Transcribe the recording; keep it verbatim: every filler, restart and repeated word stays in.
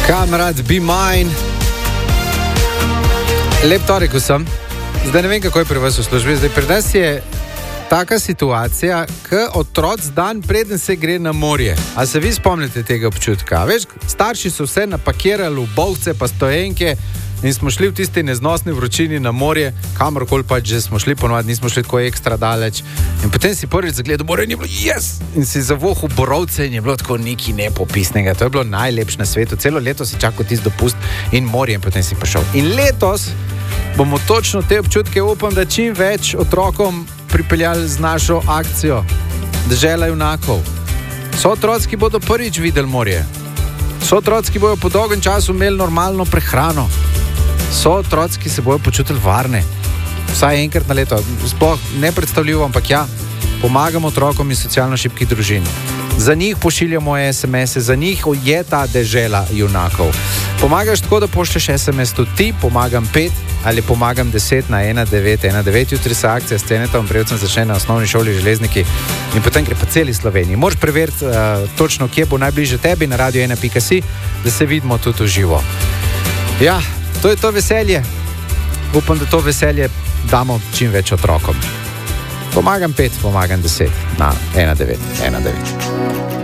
Kamrad, be mine. Lep torek vsem. Zdaj ne vem, kako je pri vas v službi. Zdaj pri nas je taka situacija, ko otroci dan preden se gre na morje. A se vi spomnite tega občutka? Veš, starši so vse napakirali v bolce pa stojenke in smo šli v tisti neznosni vročini na morje, kamorkoli pač že smo šli, ponovadi nismo šli tako ekstra daleč. In potem si prvič zagledal morje in je bilo yes! In si zavohal borovce in je bilo tako nekaj nepopisnega. To je bilo najlepše na svetu. Celo leto si čakal tisti dopust in morje in potem si prišel. In letos bomo točno te občutke, upam, da čim več otrokom pripeljali z našo akcijo Dežela junakov. So otroci, ki bodo prvič videli morje. So otroci, ki bodo po dolgem času imeli normalno prehrano. So otroci, ki se bodo počutili varne. Vsaj enkrat na leto. Sploh nepredstavljivo, ampak ja, pomagamo otrokom iz socialno šibkih družin. Za njih pošiljamo es em ese, za njih je ta Dežela junakov. Pomagaš tako, da pošlješ es em es tudi ti, pomagam pet ali pomagam deset na ena devet ena devet. Jutri se akcija s Cenetom Brevcem začne na osnovni šoli Železniki in potem gre po celi Sloveniji. Moraš preveriti uh, točno, kje bo najbližje tebi, na radio ena pika si, da se vidimo tudi v živo. Ja, to je to veselje. Upam, da to veselje damo čim več otrokom. Pomagam pet, pomagam deset na ena devet ena devet.